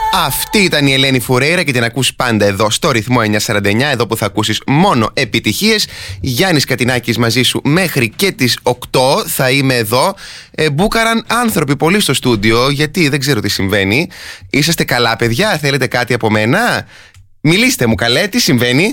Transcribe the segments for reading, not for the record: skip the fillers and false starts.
Αυτή ήταν η Ελένη Φουρέιρα και την ακούς πάντα εδώ στο ρυθμό 949, εδώ που θα ακούσεις μόνο επιτυχίες. Γιάννης Κατινάκης μαζί σου μέχρι και τις 8 θα είμαι εδώ. Μπούκαραν άνθρωποι πολύ στο στούντιο, γιατί δεν ξέρω τι συμβαίνει. Είσαστε καλά παιδιά, θέλετε κάτι από μένα? Μιλήστε μου καλέ, τι συμβαίνει?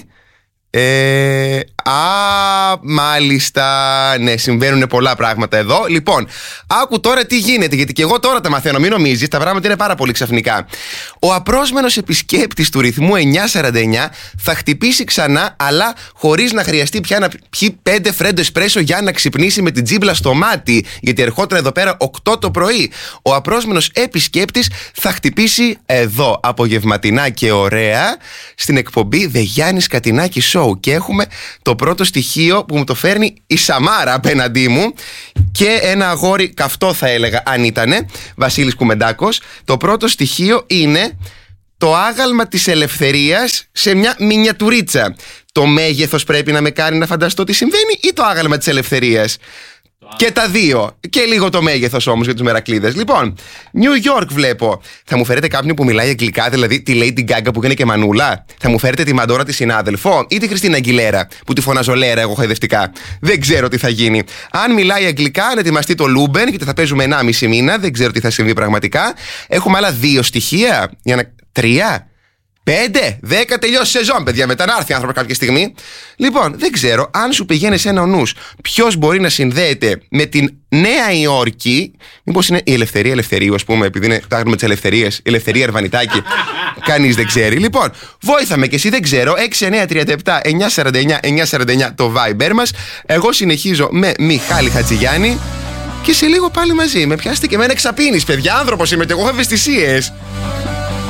Μάλιστα. Ναι, συμβαίνουν πολλά πράγματα εδώ. Λοιπόν, άκου τώρα τι γίνεται, γιατί και εγώ τώρα τα μαθαίνω. Μην νομίζεις, τα πράγματα είναι πάρα πολύ ξαφνικά. Ο απρόσμενος επισκέπτης του ρυθμού 949 θα χτυπήσει ξανά, αλλά χωρίς να χρειαστεί πια να πιει 5 φρέντο εσπρέσο για να ξυπνήσει με την τζίμπλα στο μάτι, γιατί ερχόταν εδώ πέρα 8 το πρωί. Ο απρόσμενος επισκέπτης θα χτυπήσει εδώ απογευματινά και ωραία στην εκπομπή The Γιάννης Κατινάκη Show. Και έχουμε το πρώτο στοιχείο που μου το φέρνει η Σαμάρα απέναντί μου και ένα αγόρι καυτό θα έλεγα αν ήτανε, Βασίλης Κουμεντάκος. Το πρώτο στοιχείο είναι το άγαλμα της ελευθερίας σε μια μινιατουρίτσα. Το μέγεθος πρέπει να με κάνει να φανταστώ τι συμβαίνει ή το άγαλμα της ελευθερίας? Και τα δύο. Και λίγο το μέγεθος όμως για τους μερακλείδες. Λοιπόν, New York βλέπω. Θα μου φέρετε κάποιον που μιλάει αγγλικά, δηλαδή τη Lady Gaga που είναι και μανούλα? Θα μου φέρετε τη Μαντόρα τη συνάδελφο ή τη Χριστίνα Αγγιλέρα που τη φωνάζω Λέρα εγώ χαϊδευτικά? Δεν ξέρω τι θα γίνει. Αν μιλάει αγγλικά, να ετοιμαστεί το Λούμπεν, γιατί θα παίζουμε 1,5 μήνα. Δεν ξέρω τι θα συμβεί πραγματικά. Έχουμε άλλα 2 στοιχεία. 3. 5, 10 τελειώσει σεζόν, παιδιά. Μετά να έρθει άνθρωπο κάποια στιγμή. Λοιπόν, δεν ξέρω αν σου πηγαίνει ένα ο νους ποιος μπορεί να συνδέεται με την Νέα Υόρκη. Μήπως είναι η Ελευθερία Ελευθερίου, ας πούμε, επειδή είναι το άγαλμα της ελευθερίας, η Ελευθερία Ερβανιτάκη. Κανείς δεν ξέρει. Λοιπόν, βόηθαμε και εσύ, δεν ξέρω. 6937 949 949 το Viber μας. Εγώ συνεχίζω με Μιχάλη Χατζηγιάννη. Και σε λίγο πάλι μαζί. Με πιάστε και εμένα εξαπίνεις, παιδιά. Άνθρωπος είμαι και εγώ, έχω ευαισθησίες.